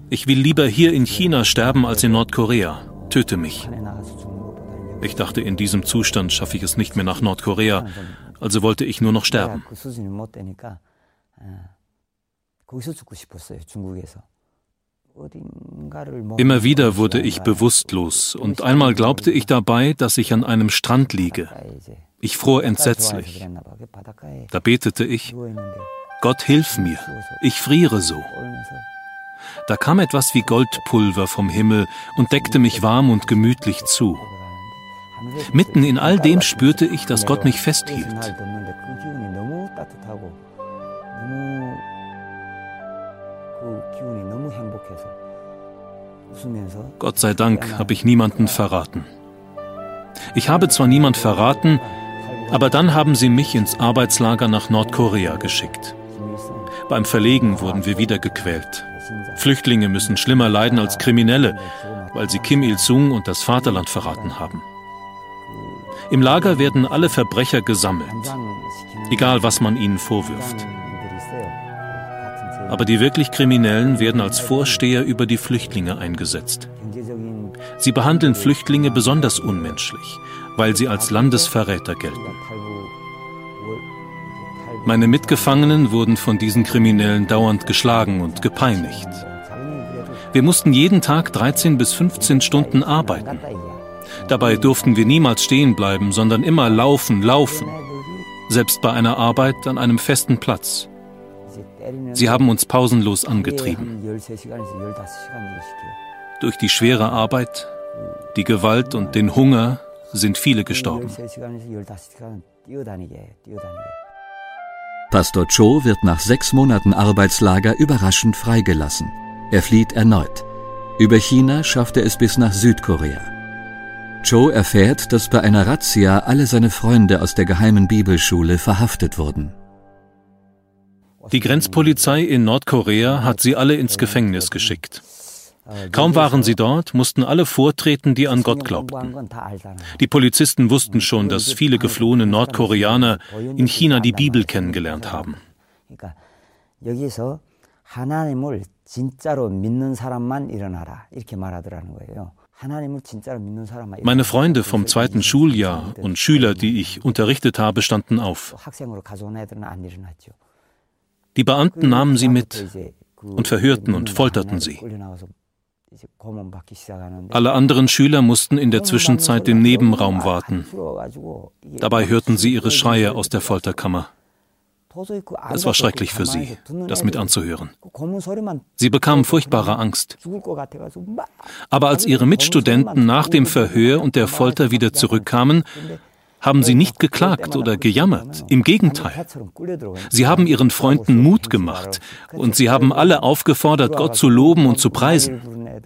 Ich will lieber hier in China sterben als in Nordkorea. Töte mich. Ich dachte, in diesem Zustand schaffe ich es nicht mehr nach Nordkorea, also wollte ich nur noch sterben. Immer wieder wurde ich bewusstlos und einmal glaubte ich dabei, dass ich an einem Strand liege. Ich fror entsetzlich. Da betete ich: Gott, hilf mir, ich friere so. Da kam etwas wie Goldpulver vom Himmel und deckte mich warm und gemütlich zu. Mitten in all dem spürte ich, dass Gott mich festhielt. Gott sei Dank habe ich niemanden verraten. Ich habe zwar niemand verraten, aber dann haben sie mich ins Arbeitslager nach Nordkorea geschickt. Beim Verlegen wurden wir wieder gequält. Flüchtlinge müssen schlimmer leiden als Kriminelle, weil sie Kim Il-sung und das Vaterland verraten haben. Im Lager werden alle Verbrecher gesammelt, egal was man ihnen vorwirft. Aber die wirklich Kriminellen werden als Vorsteher über die Flüchtlinge eingesetzt. Sie behandeln Flüchtlinge besonders unmenschlich, weil sie als Landesverräter gelten. Meine Mitgefangenen wurden von diesen Kriminellen dauernd geschlagen und gepeinigt. Wir mussten jeden Tag 13 bis 15 Stunden arbeiten. Dabei durften wir niemals stehen bleiben, sondern immer laufen. Selbst bei einer Arbeit an einem festen Platz. Sie haben uns pausenlos angetrieben. Durch die schwere Arbeit, die Gewalt und den Hunger sind viele gestorben. Pastor Cho wird nach 6 Monaten Arbeitslager überraschend freigelassen. Er flieht erneut. Über China schafft er es bis nach Südkorea. Cho erfährt, dass bei einer Razzia alle seine Freunde aus der geheimen Bibelschule verhaftet wurden. Die Grenzpolizei in Nordkorea hat sie alle ins Gefängnis geschickt. Kaum waren sie dort, mussten alle vortreten, die an Gott glaubten. Die Polizisten wussten schon, dass viele geflohene Nordkoreaner in China die Bibel kennengelernt haben. Meine Freunde vom 2. Schuljahr und Schüler, die ich unterrichtet habe, standen auf. Die Beamten nahmen sie mit und verhörten und folterten sie. Alle anderen Schüler mussten in der Zwischenzeit im Nebenraum warten. Dabei hörten sie ihre Schreie aus der Folterkammer. Es war schrecklich für sie, das mit anzuhören. Sie bekamen furchtbare Angst. Aber als ihre Mitstudenten nach dem Verhör und der Folter wieder zurückkamen, haben sie nicht geklagt oder gejammert. Im Gegenteil. Sie haben ihren Freunden Mut gemacht und sie haben alle aufgefordert, Gott zu loben und zu preisen.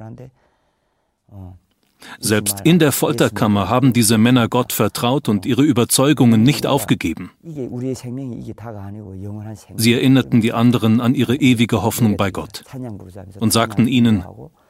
Selbst in der Folterkammer haben diese Männer Gott vertraut und ihre Überzeugungen nicht aufgegeben. Sie erinnerten die anderen an ihre ewige Hoffnung bei Gott und sagten ihnen: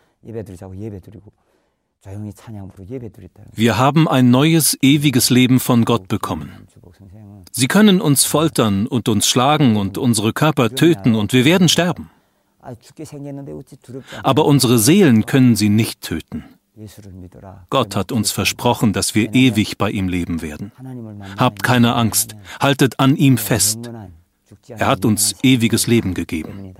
Wir haben ein neues, ewiges Leben von Gott bekommen. Sie können uns foltern und uns schlagen und unsere Körper töten und wir werden sterben. Aber unsere Seelen können sie nicht töten. Gott hat uns versprochen, dass wir ewig bei ihm leben werden. Habt keine Angst, haltet an ihm fest. Er hat uns ewiges Leben gegeben.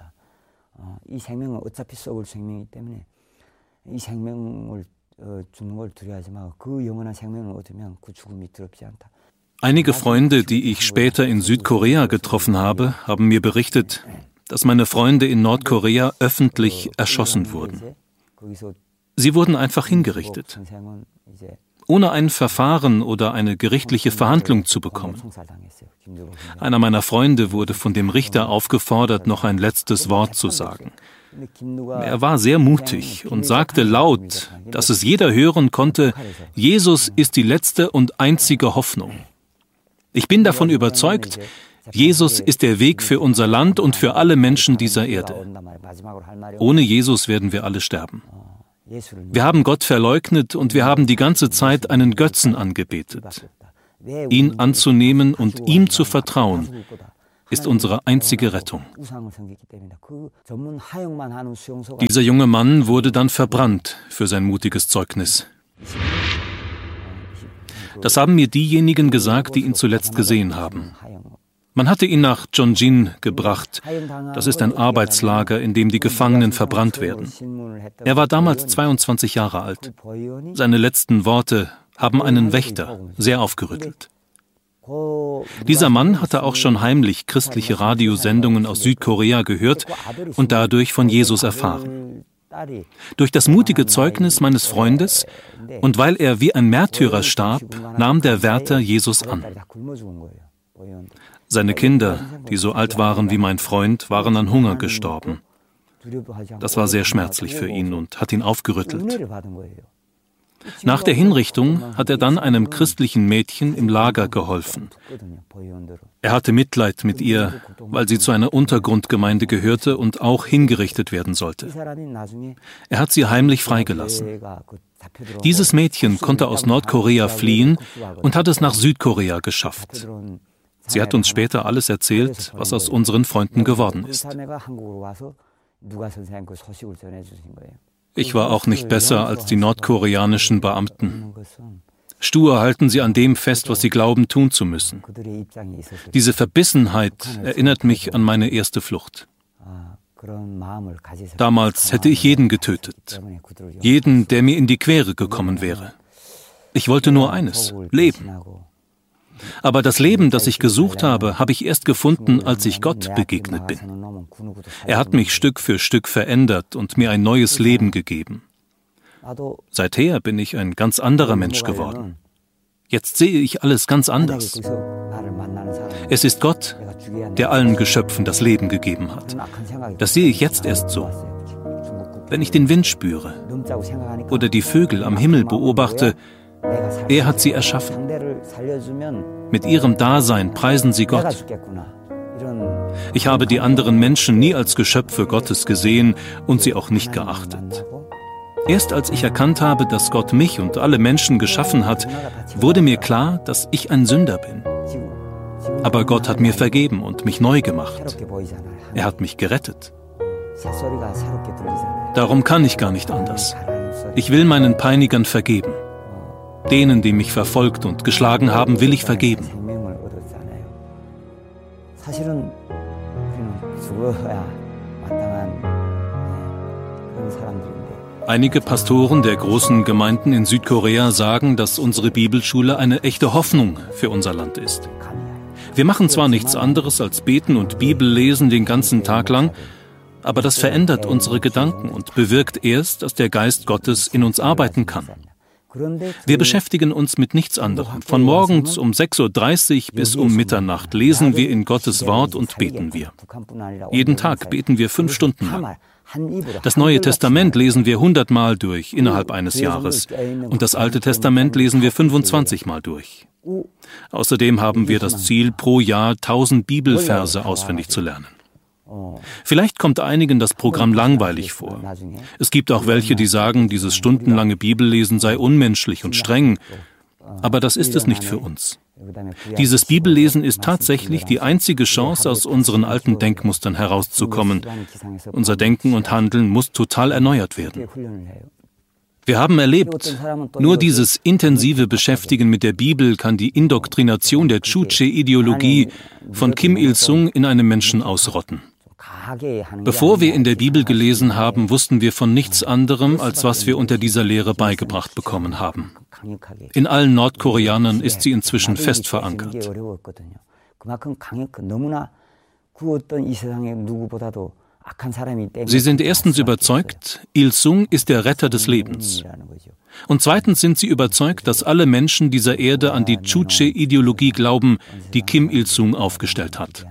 Einige Freunde, die ich später in Südkorea getroffen habe, haben mir berichtet, dass meine Freunde in Nordkorea öffentlich erschossen wurden. Sie wurden einfach hingerichtet, ohne ein Verfahren oder eine gerichtliche Verhandlung zu bekommen. Einer meiner Freunde wurde von dem Richter aufgefordert, noch ein letztes Wort zu sagen. Er war sehr mutig und sagte laut, dass es jeder hören konnte: Jesus ist die letzte und einzige Hoffnung. Ich bin davon überzeugt, Jesus ist der Weg für unser Land und für alle Menschen dieser Erde. Ohne Jesus werden wir alle sterben. Wir haben Gott verleugnet und wir haben die ganze Zeit einen Götzen angebetet. Ihn anzunehmen und ihm zu vertrauen ist unsere einzige Rettung. Dieser junge Mann wurde dann verbrannt für sein mutiges Zeugnis. Das haben mir diejenigen gesagt, die ihn zuletzt gesehen haben. Man hatte ihn nach Chongjin gebracht. Das ist ein Arbeitslager, in dem die Gefangenen verbrannt werden. Er war damals 22 Jahre alt. Seine letzten Worte haben einen Wächter sehr aufgerüttelt. Dieser Mann hatte auch schon heimlich christliche Radiosendungen aus Südkorea gehört und dadurch von Jesus erfahren. Durch das mutige Zeugnis meines Freundes und weil er wie ein Märtyrer starb, nahm der Wärter Jesus an. Seine Kinder, die so alt waren wie mein Freund, waren an Hunger gestorben. Das war sehr schmerzlich für ihn und hat ihn aufgerüttelt. Nach der Hinrichtung hat er dann einem christlichen Mädchen im Lager geholfen. Er hatte Mitleid mit ihr, weil sie zu einer Untergrundgemeinde gehörte und auch hingerichtet werden sollte. Er hat sie heimlich freigelassen. Dieses Mädchen konnte aus Nordkorea fliehen und hat es nach Südkorea geschafft. Sie hat uns später alles erzählt, was aus unseren Freunden geworden ist. Ich war auch nicht besser als die nordkoreanischen Beamten. Stur halten sie an dem fest, was sie glauben, tun zu müssen. Diese Verbissenheit erinnert mich an meine erste Flucht. Damals hätte ich jeden getötet. Jeden, der mir in die Quere gekommen wäre. Ich wollte nur eines: Leben. Aber das Leben, das ich gesucht habe, habe ich erst gefunden, als ich Gott begegnet bin. Er hat mich Stück für Stück verändert und mir ein neues Leben gegeben. Seither bin ich ein ganz anderer Mensch geworden. Jetzt sehe ich alles ganz anders. Es ist Gott, der allen Geschöpfen das Leben gegeben hat. Das sehe ich jetzt erst so. Wenn ich den Wind spüre oder die Vögel am Himmel beobachte, er hat sie erschaffen. Mit ihrem Dasein preisen sie Gott. Ich habe die anderen Menschen nie als Geschöpfe Gottes gesehen und sie auch nicht geachtet. Erst als ich erkannt habe, dass Gott mich und alle Menschen geschaffen hat, wurde mir klar, dass ich ein Sünder bin. Aber Gott hat mir vergeben und mich neu gemacht. Er hat mich gerettet. Darum kann ich gar nicht anders. Ich will meinen Peinigern vergeben. Denen, die mich verfolgt und geschlagen haben, will ich vergeben. Einige Pastoren der großen Gemeinden in Südkorea sagen, dass unsere Bibelschule eine echte Hoffnung für unser Land ist. Wir machen zwar nichts anderes als beten und Bibel lesen den ganzen Tag lang, aber das verändert unsere Gedanken und bewirkt erst, dass der Geist Gottes in uns arbeiten kann. Wir beschäftigen uns mit nichts anderem. Von morgens um 6:30 Uhr bis um Mitternacht lesen wir in Gottes Wort und beten wir. Jeden Tag beten wir 5 Stunden lang. Das Neue Testament lesen wir 100 Mal durch innerhalb eines Jahres und das Alte Testament lesen wir 25 Mal durch. Außerdem haben wir das Ziel, pro Jahr 1000 Bibelverse auswendig zu lernen. Vielleicht kommt einigen das Programm langweilig vor. Es gibt auch welche, die sagen, dieses stundenlange Bibellesen sei unmenschlich und streng. Aber das ist es nicht für uns. Dieses Bibellesen ist tatsächlich die einzige Chance, aus unseren alten Denkmustern herauszukommen. Unser Denken und Handeln muss total erneuert werden. Wir haben erlebt, nur dieses intensive Beschäftigen mit der Bibel kann die Indoktrination der Juche-Ideologie von Kim Il-sung in einem Menschen ausrotten. Bevor wir in der Bibel gelesen haben, wussten wir von nichts anderem, als was wir unter dieser Lehre beigebracht bekommen haben. In allen Nordkoreanern ist sie inzwischen fest verankert. Sie sind erstens überzeugt, Il-sung ist der Retter des Lebens. Und zweitens sind sie überzeugt, dass alle Menschen dieser Erde an die Juche-Ideologie glauben, die Kim Il-sung aufgestellt hat.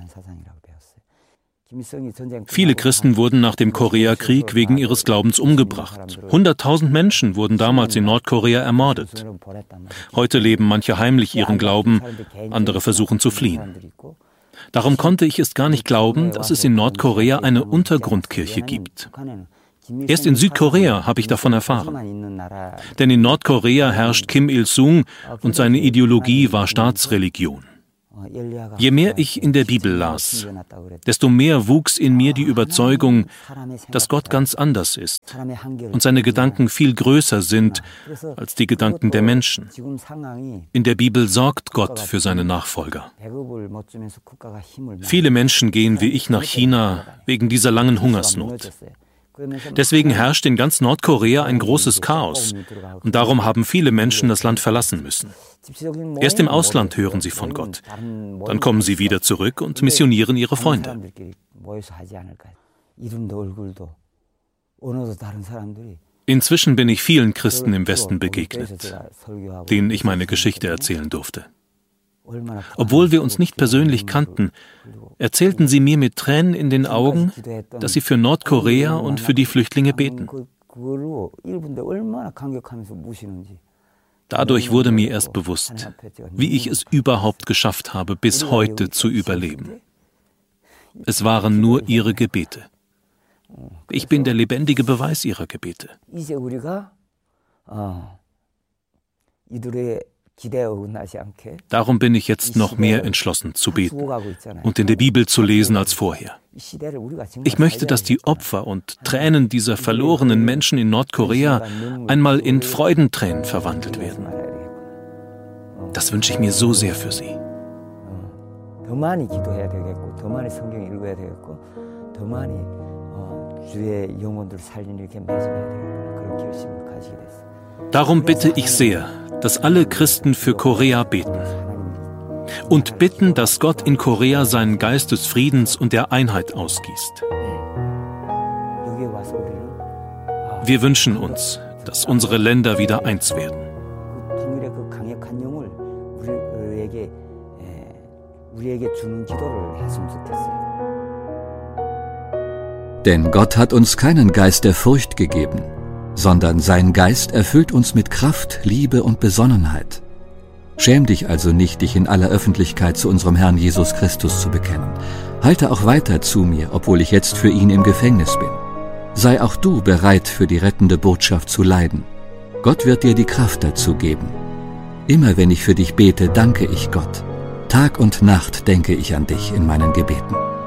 Viele Christen wurden nach dem Koreakrieg wegen ihres Glaubens umgebracht. 100.000 Menschen wurden damals in Nordkorea ermordet. Heute leben manche heimlich ihren Glauben, andere versuchen zu fliehen. Darum konnte ich es gar nicht glauben, dass es in Nordkorea eine Untergrundkirche gibt. Erst in Südkorea habe ich davon erfahren. Denn in Nordkorea herrscht Kim Il-sung und seine Ideologie war Staatsreligion. Je mehr ich in der Bibel las, desto mehr wuchs in mir die Überzeugung, dass Gott ganz anders ist und seine Gedanken viel größer sind als die Gedanken der Menschen. In der Bibel sorgt Gott für seine Nachfolger. Viele Menschen gehen wie ich nach China wegen dieser langen Hungersnot. Deswegen herrscht in ganz Nordkorea ein großes Chaos und darum haben viele Menschen das Land verlassen müssen. Erst im Ausland hören sie von Gott. Dann kommen sie wieder zurück und missionieren ihre Freunde. Inzwischen bin ich vielen Christen im Westen begegnet, denen ich meine Geschichte erzählen durfte. Obwohl wir uns nicht persönlich kannten, erzählten sie mir mit Tränen in den Augen, dass sie für Nordkorea und für die Flüchtlinge beten. Dadurch wurde mir erst bewusst, wie ich es überhaupt geschafft habe, bis heute zu überleben. Es waren nur ihre Gebete. Ich bin der lebendige Beweis ihrer Gebete. Darum bin ich jetzt noch mehr entschlossen zu beten und in der Bibel zu lesen als vorher. Ich möchte, dass die Opfer und Tränen dieser verlorenen Menschen in Nordkorea einmal in Freudentränen verwandelt werden. Das wünsche ich mir so sehr für sie. Darum bitte ich sehr, dass alle Christen für Korea beten und bitten, dass Gott in Korea seinen Geist des Friedens und der Einheit ausgießt. Wir wünschen uns, dass unsere Länder wieder eins werden. Denn Gott hat uns keinen Geist der Furcht gegeben, sondern sein Geist erfüllt uns mit Kraft, Liebe und Besonnenheit. Schäm dich also nicht, dich in aller Öffentlichkeit zu unserem Herrn Jesus Christus zu bekennen. Halte auch weiter zu mir, obwohl ich jetzt für ihn im Gefängnis bin. Sei auch du bereit, für die rettende Botschaft zu leiden. Gott wird dir die Kraft dazu geben. Immer wenn ich für dich bete, danke ich Gott. Tag und Nacht denke ich an dich in meinen Gebeten.